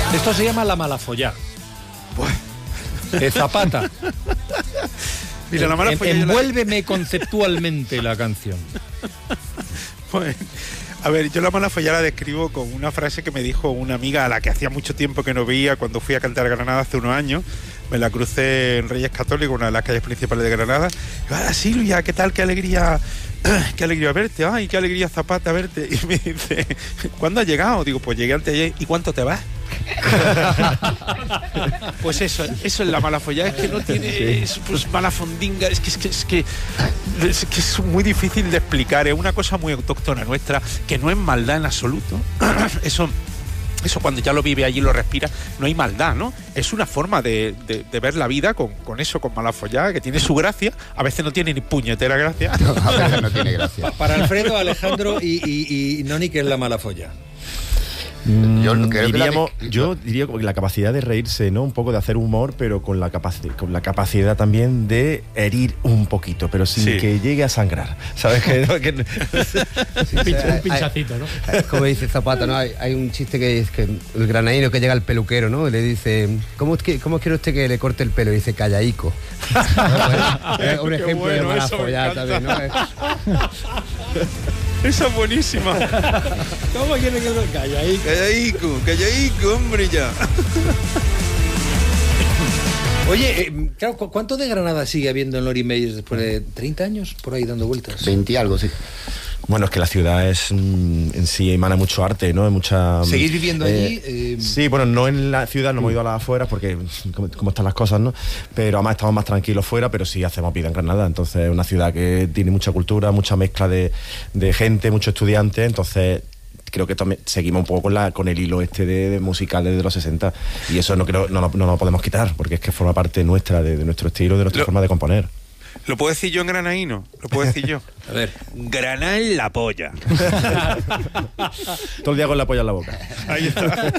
Esto se llama La mala follá. De Zapata. Mira, La mala follá. Envuélveme conceptualmente la canción. Pues, a ver, yo La mala follá la describo con una frase que me dijo una amiga a la que hacía mucho tiempo que no veía cuando fui a cantar a Granada hace unos años. Me la crucé en Reyes Católicos, una de las calles principales de Granada. Y yo, Silvia, ¿qué tal? Qué alegría verte. Ay, qué alegría, Zapata, verte. Y me dice, ¿cuándo has llegado? Digo, pues llegué antes de ayer. ¿Y cuánto te vas? Pues eso es La mala follá, es que no tiene pues mala fondinga, es que es muy difícil de explicar, es una cosa muy autóctona nuestra, que no es maldad en absoluto. Eso cuando ya lo vive allí, lo respira, no hay maldad, ¿no? Es una forma de ver la vida con eso, con mala follá, que tiene su gracia, a veces no tiene ni puñetera gracia. No, a veces no tiene gracia. Para Alfredo, Alejandro y Noni, ¿qué es la mala follá? Yo diría que la capacidad de reírse, ¿no? Un poco de hacer humor, pero con la capacidad también de herir un poquito, pero sin que llegue a sangrar. ¿Sabes? Un pinchacito, ¿no? Como dice Zapata, ¿no? Hay un chiste que es que el granadino que llega al peluquero, ¿no? Le dice, ¿cómo quiere usted que le corte el pelo? Y dice, callaico. Un ejemplo bueno, de mala follá también, ¿no? Esa es buenísima. ¿Cómo quiere que lo Callaico, hombre, ya. Oye, claro, ¿cuánto de Granada sigue habiendo en Lori Meyers después de 30 años por ahí dando vueltas? 20 y algo, sí. Bueno, es que la ciudad es en sí emana mucho arte, ¿no? Mucha. ¿Seguís viviendo allí? Sí, bueno, no en la ciudad, no hemos ido a las afueras porque como están las cosas, ¿no? Pero además estamos más tranquilos fuera, pero sí hacemos vida en Granada. Entonces es una ciudad que tiene mucha cultura, mucha mezcla de gente, muchos estudiantes. Entonces creo que también seguimos un poco con el hilo de musicales de los 60 y eso no lo podemos quitar porque es que forma parte nuestra, de nuestro estilo, de nuestra forma de componer. ¿Lo puedo decir yo en granadino? ¿Lo puedo decir yo? A ver. Graná en la polla. Todo el día con la polla en la boca. Ahí está.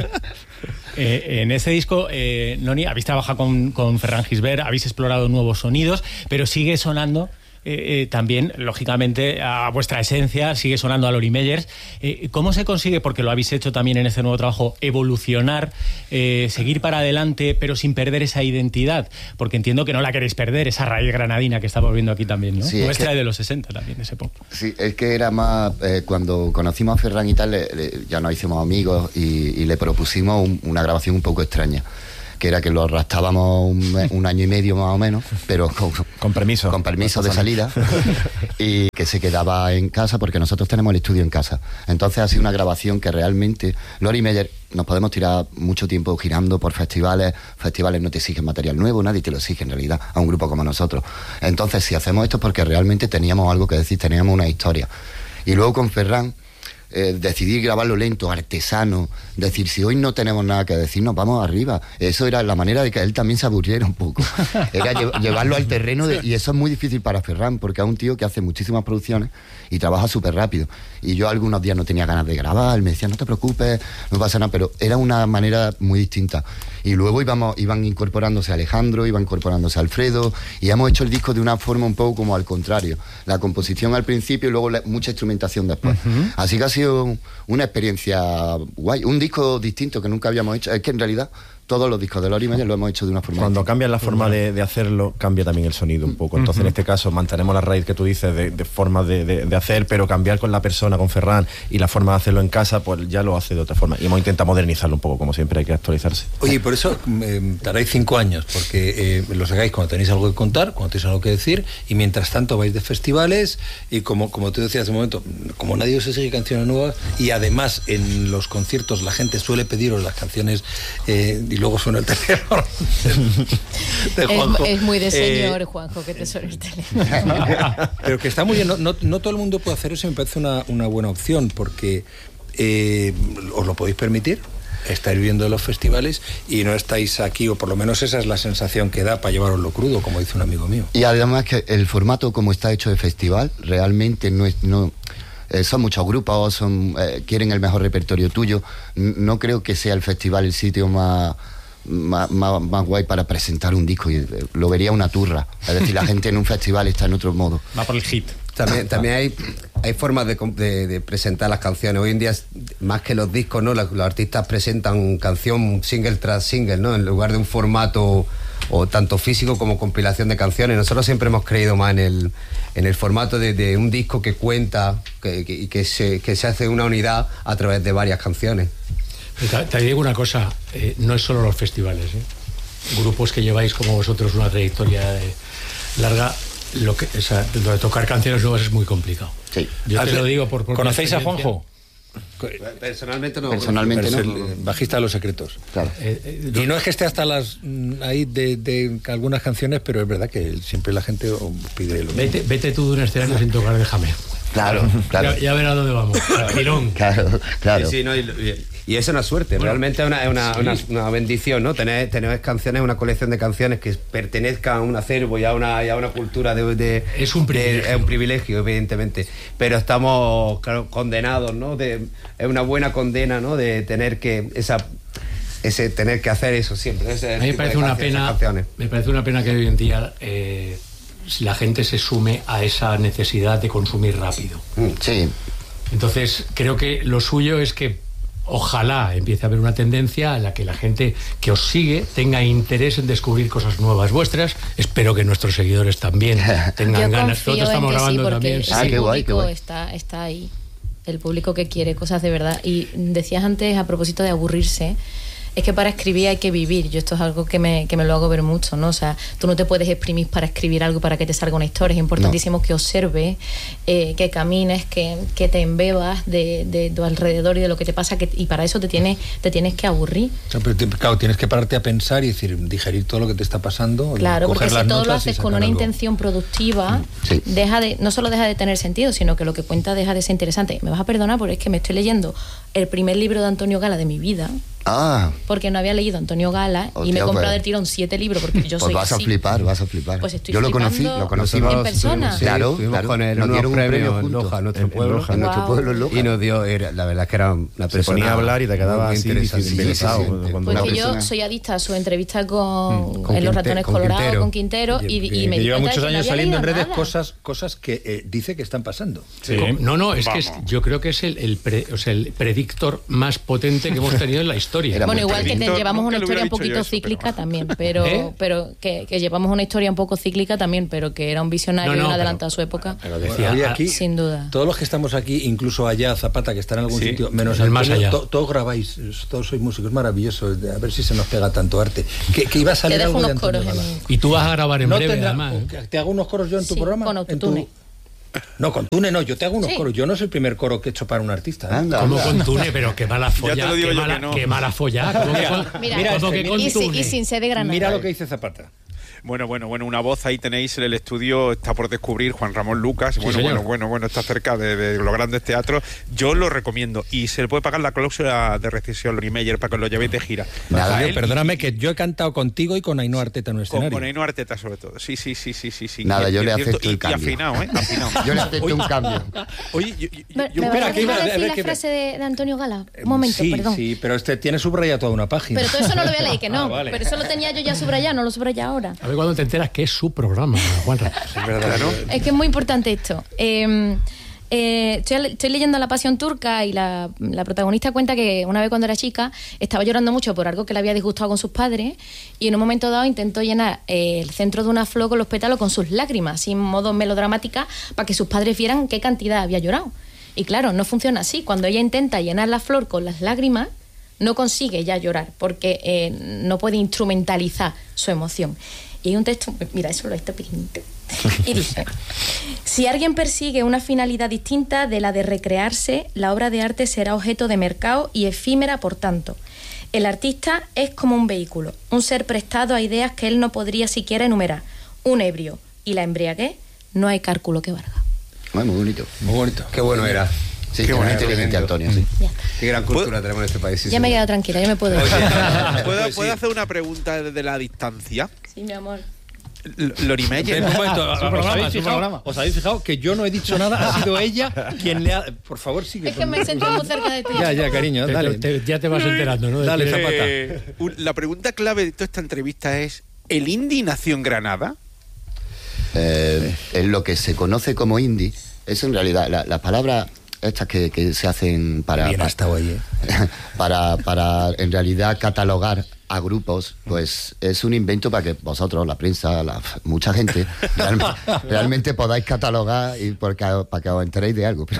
En ese disco, Noni, habéis trabajado con Ferran Gisbert, habéis explorado nuevos sonidos, pero sigue sonando también, lógicamente, a vuestra esencia, sigue sonando a Lori Meyers. ¿Cómo se consigue, porque lo habéis hecho también en este nuevo trabajo, evolucionar, seguir para adelante, pero sin perder esa identidad? Porque entiendo que no la queréis perder, esa raíz granadina que estamos viendo aquí también, ¿no? Sí, nuestra de los 60 también, ese pop. Sí, es que era más... cuando conocimos a Ferran y tal, ya nos hicimos amigos y le propusimos una grabación un poco extraña, que era que lo arrastrábamos un año y medio más o menos, pero con permiso de salida, y que se quedaba en casa porque nosotros tenemos el estudio en casa. Entonces ha sido una grabación que realmente Lori Meyers nos podemos tirar mucho tiempo girando por festivales no te exigen material nuevo, nadie te lo exige en realidad a un grupo como nosotros. Entonces si hacemos esto es porque realmente teníamos algo que decir, teníamos una historia. Y luego con Ferran decidir grabarlo lento, artesano, decir, si hoy no tenemos nada que decir, nos vamos arriba. Eso era la manera de que él también se aburriera un poco. Era llevarlo al terreno, y eso es muy difícil para Ferran, porque es un tío que hace muchísimas producciones y trabaja súper rápido. Y yo algunos días no tenía ganas de grabar, él me decía, no te preocupes, no pasa nada, pero era una manera muy distinta. Y luego iban incorporándose Alejandro, iba incorporándose Alfredo, y hemos hecho el disco de una forma un poco como al contrario. La composición al principio y luego mucha instrumentación después. Así que ha sido una experiencia guay, un disco distinto que nunca habíamos hecho. Es que en realidad todos los discos de Lori Meyers lo hemos hecho de una forma cuando distinta. Cambia la forma de hacerlo, cambia también el sonido un poco. Entonces en este caso mantenemos la raíz que tú dices de forma de hacer, pero cambiar con la persona, con Ferran, y la forma de hacerlo en casa, pues ya lo hace de otra forma, y hemos intentado modernizarlo un poco, como siempre hay que actualizarse. Oye, por eso tardáis 5 años, porque lo sacáis cuando tenéis algo que contar, cuando tenéis algo que decir, y mientras tanto vais de festivales, y como tú decías hace un momento, como nadie os exige canciones nuevas, y además en los conciertos la gente suele pediros las canciones y luego suena el teléfono de Juanjo. Es muy de señor, Juanjo, que te suene el teléfono. Pero que está muy bien, no todo el mundo puede hacer eso, y me parece una buena opción, porque os lo podéis permitir. Estáis viendo los festivales y no estáis aquí, o por lo menos esa es la sensación que da para llevaroslo crudo, como dice un amigo mío. Y además que el formato como está hecho de festival realmente no son muchos grupos, quieren el mejor repertorio tuyo. No creo que sea el festival el sitio más guay para presentar un disco, y lo vería una turra. Es decir, la gente en un festival está en otro modo. Va por el hit. también hay formas de presentar las canciones. Hoy en día, más que los discos, ¿no? Los artistas presentan canción single tras single, ¿no? En lugar de un formato o tanto físico como compilación de canciones. Nosotros siempre hemos creído más en el formato de un disco que cuenta, que se hace una unidad a través de varias canciones. Te digo una cosa, no es solo los festivales, grupos que lleváis como vosotros una trayectoria larga, lo de tocar canciones nuevas es muy complicado. Sí. Yo te lo digo por ¿Conocéis a Juanjo? Personalmente no. Personalmente no. Es el bajista de Los Secretos. Claro. Y no es que esté hasta las ahí de algunas canciones, pero es verdad que siempre la gente pide lo mismo. Vete tú de un escenario sin tocar, déjame. Claro. Ya verás a dónde vamos. Tirón. Claro. Sí, no, y eso es una suerte, bueno, realmente es una bendición, ¿no? Tener canciones, una colección de canciones que pertenezcan a un acervo y a una cultura es un privilegio. Es un privilegio, evidentemente. Pero estamos, claro, condenados, ¿no? Es una buena condena, ¿no? De tener que tener que hacer eso siempre. A mí me parece una pena que hoy en día la gente se sume a esa necesidad de consumir rápido. Sí. Entonces, creo que lo suyo es que ojalá empiece a haber una tendencia en la que la gente que os sigue tenga interés en descubrir cosas nuevas vuestras. Espero que nuestros seguidores también tengan ganas. Nosotros estamos grabando también. Qué guay, qué guay. Está ahí. El público que quiere cosas de verdad. Y decías antes, a propósito de aburrirse, es que para escribir hay que vivir. Yo esto es algo que me lo hago ver mucho, ¿no? O sea, tú no te puedes exprimir para escribir algo para que te salga una historia. Es importantísimo que observes, que camines, que te embebas de tu alrededor y de lo que te pasa, y para eso te tienes que aburrir. O sea, pero claro, tienes que pararte a pensar y decir, digerir todo lo que te está pasando. Claro, porque si todo lo haces con una intención productiva, no solo deja de tener sentido, sino que lo que cuenta deja de ser interesante. Me vas a perdonar, porque es que me estoy leyendo el primer libro de Antonio Gala de mi vida. Porque no había leído Antonio Gala. Hostia, y me he comprado del tirón 7 libros porque yo soy vas así. Vas a flipar. Pues estoy yo lo conocí en persona. Claro, con él unos premios en Loja, nuestro pueblo en Loja. Y nos dio, la verdad es que era una persona. Se ponía a hablar y te quedaba así interesado. Porque yo soy adicta a su entrevista en Los Ratones Colorados con Quintero y me lleva muchos años saliendo en redes cosas que dice que están pasando. Sí. No, es que yo creo que es el predictor más potente que hemos tenido en la historia. Bueno, igual que llevamos una historia un poquito cíclica también, pero que llevamos una historia un poco cíclica también, pero que era un visionario y un adelantado a su época. Pero decía, aquí, sin duda. Todos los que estamos aquí, incluso allá, Zapata, que está en algún sitio, menos el más allá. Todos grabáis, todos sois músicos, maravillosos, a ver si se nos pega tanto arte. Que iba a salir algo de Antonio Gala. Y tú vas a grabar en breve, además. ¿Te hago unos coros yo en tu programa? Con autotune. No, con Tune no, yo te hago unos coros. Yo no es el primer coro que he hecho para un artista. ¿Cómo con Tune? Pero qué mala folla. Qué mala folla. Mira, y sin ser de Granada. Mira lo que dice Zapata. Bueno, una voz ahí tenéis en el estudio, está por descubrir Juan Ramón Lucas. Bueno, está cerca de los grandes teatros. Yo lo recomiendo. Y se le puede pagar la cláusula de rescisión Lori Meyer para que lo llevéis de gira. Perdóname, que yo he cantado contigo y con Ainhoa Arteta en un escenario. Con Ainhoa Arteta, sobre todo. Sí. Nada, yo le acepto el cambio. Y afinado, Afinado. Yo le acepto un cambio. Oye, espera, ¿qué iba a decir la frase de Antonio Gala? Un momento, perdón. Sí, pero tiene subrayado toda una página. Pero todo eso no lo voy a leer, que no. Vale. Pero eso lo tenía yo ya subrayado, no lo subraya ahora. A ver cuando te enteras que es su programa, Juanra. Es verdad, ¿no? Es que es muy importante esto. Estoy leyendo La Pasión Turca y la protagonista cuenta que una vez cuando era chica estaba llorando mucho por algo que le había disgustado con sus padres y en un momento dado intentó llenar el centro de una flor con los pétalos con sus lágrimas, sin modo melodramática, para que sus padres vieran qué cantidad había llorado. Y claro, no funciona así. Cuando ella intenta llenar la flor con las lágrimas, no consigue ya llorar porque no puede instrumentalizar su emoción. Y hay un texto, mira, eso lo está pequeñito, y dice: si alguien persigue una finalidad distinta de la de recrearse, la obra de arte será objeto de mercado y efímera por tanto. El artista es como un vehículo, un ser prestado a ideas que él no podría siquiera enumerar. Un ebrio y la embriaguez, no hay cálculo que valga. Muy bonito. Muy bonito. Qué bueno era. Sí, qué bueno, inteligente, Antonio. Sí. Qué gran cultura tenemos en este país. Sí, ya me he quedado tranquila, ya me puedo ir. ¿Puedo hacer una pregunta desde la distancia? Sí, mi amor. Lori Meyer. Un momento, ¿os habéis fijado que yo no he dicho nada? Ha sido ella quien le ha... Por favor, sigue. Es que me siento muy cerca de ti. Ya, cariño, dale. Ya te vas enterando, ¿no? Dale, Zapata. La pregunta clave de toda esta entrevista es: ¿el indie nació en Granada? En lo que se conoce como indie Eso en realidad, las palabras estas que se hacen para en realidad catalogar a grupos, pues es un invento para que vosotros, la prensa, mucha gente realmente podáis catalogar y para que os enteréis de algo. Pero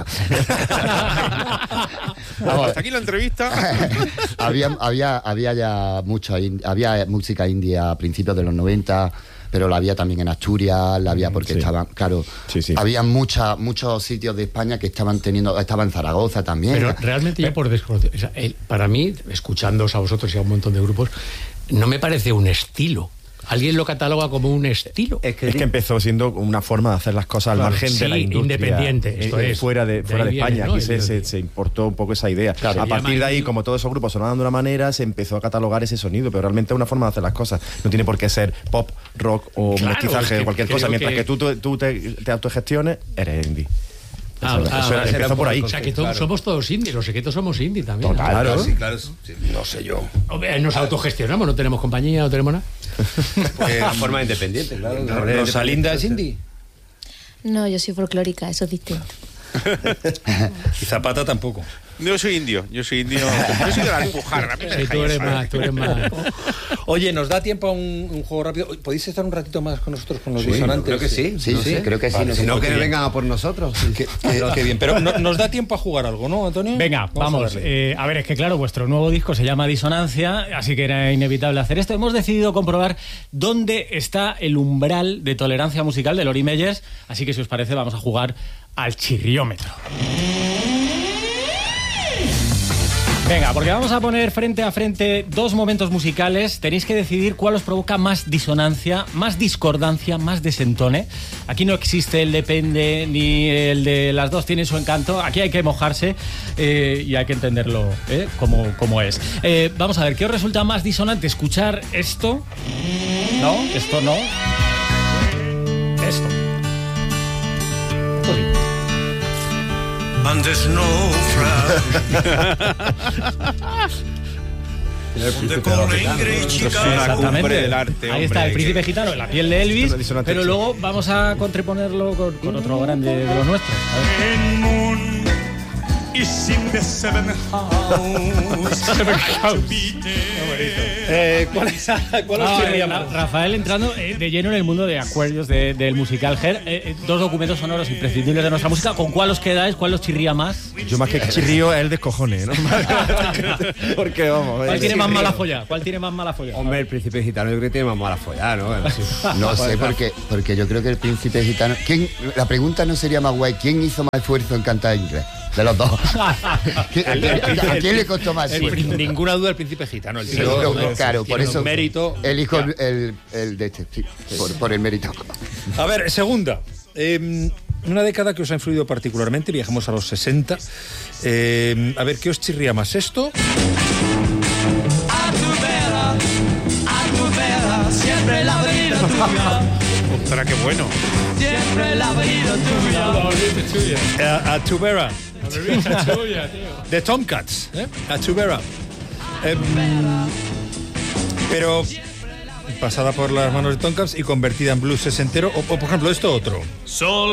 hasta aquí la entrevista. había ya había música india a principios de los 90, pero la había también en Asturias, la había porque estaban, claro, había muchos sitios de España que estaba en Zaragoza también. Pero realmente yo por desconocer, o sea, para mí, escuchándoos a vosotros y a un montón de grupos, no me parece un estilo. ¿Alguien lo cataloga como un estilo? Es que empezó siendo una forma de hacer las cosas al margen de la industria. Independiente, esto es. Fuera de España. Aquí se importó un poco esa idea. Claro, a partir de ahí, como todos esos grupos sonaban de una manera, se empezó a catalogar ese sonido, pero realmente es una forma de hacer las cosas. No tiene por qué ser pop, rock o mestizaje o cualquier cosa. Mientras que tú te autogestiones, eres indie. Eso empezó por ahí. O sea, que somos todos indie, los secretos somos indie también. Total, claro. Sí, claro. No sé yo. Nos autogestionamos, no tenemos compañía, no tenemos nada. De forma independiente, claro. ¿Rosalinda es indie? No, yo soy folclórica, eso es distinto. Y Zapata tampoco. Yo soy indio. Yo soy de la Alpujarra. Sí, tú eres más. Oye, ¿nos da tiempo a un juego rápido? ¿Podéis estar un ratito más con nosotros con los disonantes? Creo que sí. Sí, creo que sí. Vale, si no, que vengan a por nosotros. Qué bien. Pero nos da tiempo a jugar algo, ¿no, Antonio? Venga, vamos. A ver, es que claro, vuestro nuevo disco se llama Disonancia, así que era inevitable hacer esto. Hemos decidido comprobar dónde está el umbral de tolerancia musical de Lori Meyers, así que si os parece vamos a jugar al chirriómetro. Venga, porque vamos a poner frente a frente dos momentos musicales. Tenéis que decidir cuál os provoca más disonancia, más discordancia, más desentone. Aquí no existe el depende ni el de las dos tienen su encanto. Aquí hay que mojarse y hay que entenderlo como es. Vamos a ver, ¿qué os resulta más disonante? ¿Escuchar esto? No, esto no. Esto. And there's no Exactamente. Del arte, ahí está el príncipe gitano, la piel de Elvis, pero luego vamos a contraponerlo con otro grande de los nuestros. ¿Cuál os chirría más? Rafael entrando de lleno en el mundo de Aquarius del musical Her, dos documentos sonoros imprescindibles de nuestra música. ¿Con cuál os quedáis? ¿Cuál os chirría más? Yo más que chirrío es el descojone, ¿no? Porque vamos. ¿Cuál tiene más mala folla? ¿Cuál tiene más mala folla? Hombre, el príncipe gitano yo creo que tiene más mala folla, ¿no? No sé, porque yo creo que el príncipe gitano. La pregunta no sería más guay. ¿Quién hizo más esfuerzo en cantar inglés? De los dos. ¿A quién le costó más? Ninguna duda el príncipe gitano. El claro, por eso mérito. Elijo el de este, sí, por el mérito. A ver, segunda. Una década que os ha influido particularmente, viajamos a los 60. A ver, ¿qué os chirría más? ¿Esto? Siempre la vida tuya. Ostras, qué bueno. Siempre la vida tuya. A Tubera. De Tomcats, a Tubera. Pero pasada por las manos de Tomcats y convertida en blues sesentero. O por ejemplo, esto otro.